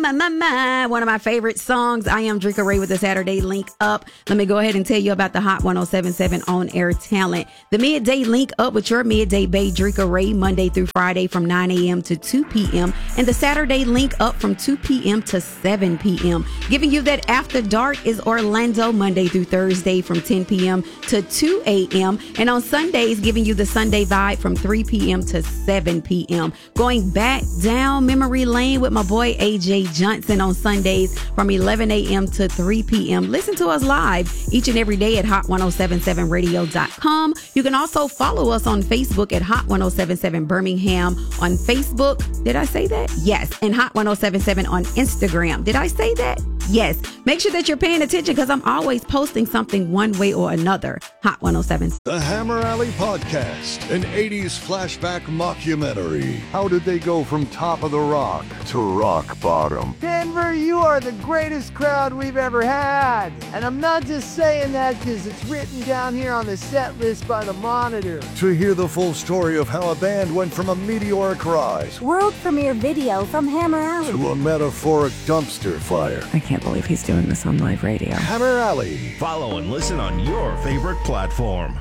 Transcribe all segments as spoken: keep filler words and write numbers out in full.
my, my, my. One of my favorite songs. I am Drika Ray with the Saturday Link Up. Let me go ahead and tell you about the Hot one oh seven point seven On Air Talent. The Midday Link Up with your Midday Bae, Drika Ray, Monday through Friday from nine a.m. to two p.m. And the Saturday Link Up from two p.m. to seven p.m. Giving you that After Dark is Orlando, Monday through Thursday from ten p.m. to two a.m. And on Sundays, giving you the Sunday Vibe from three p.m. to seven p.m. Going back down memory lane with my boy A J Johnson on Sundays from eleven a.m. to three p.m. Listen to us live each and every day at hot ten seventy-seven radio dot com. You can also follow us on Facebook at Hot ten seventy-seven Birmingham on Facebook. Did I say that? Yes. And Hot ten seventy-seven on Instagram. Did I say that? Yes. Make sure that you're paying attention because I'm always posting something one way or another. Hot ten seventy-seven. The Hammer Alley Podcast, an eighties flashback mockumentary. How did they go from top of the rock to rock bottom? Denver, you are the greatest crowd we've ever had. And I'm not just saying that because it's written down here on the set list by the Monitor. To hear the full story of how a band went from a meteoric rise, world premiere video from Hammer Alley, to a metaphoric dumpster fire. I can't believe he's doing this on live radio. Hammer Alley. Follow and listen on your favorite platform.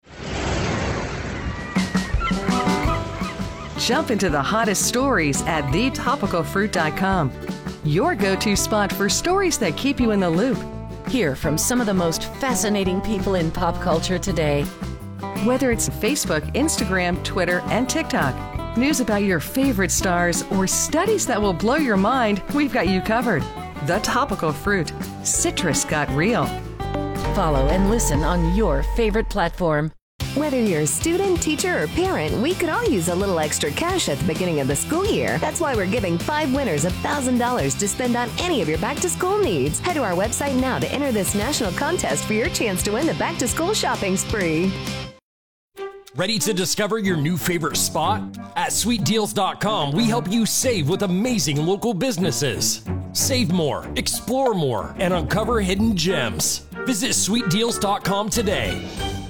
Jump into the hottest stories at the topical fruit dot com. Your go-to spot for stories that keep you in the loop. Hear from some of the most fascinating people in pop culture today. Whether it's Facebook, Instagram, Twitter, and TikTok, news about your favorite stars, or studies that will blow your mind, we've got you covered. The Topical Fruit. Citrus got real. Follow and listen on your favorite platform. Whether you're a student, teacher, or parent, we could all use a little extra cash at the beginning of the school year. That's why we're giving five winners one thousand dollars to spend on any of your back-to-school needs. Head to our website now to enter this national contest for your chance to win the back-to-school shopping spree. Ready to discover your new favorite spot? At sweet deals dot com, we help you save with amazing local businesses. Save more, explore more, and uncover hidden gems. Visit sweet deals dot com today.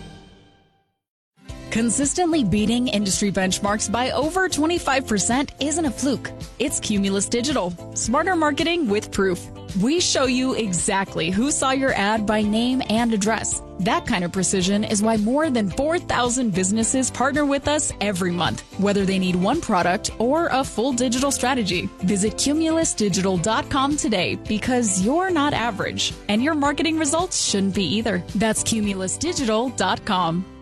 Consistently beating industry benchmarks by over twenty-five percent isn't a fluke. It's Cumulus Digital. Smarter marketing with proof. We show you exactly who saw your ad by name and address. That kind of precision is why more than four thousand businesses partner with us every month, whether they need one product or a full digital strategy. Visit cumulus digital dot com today because you're not average, and your marketing results shouldn't be either. That's cumulus digital dot com.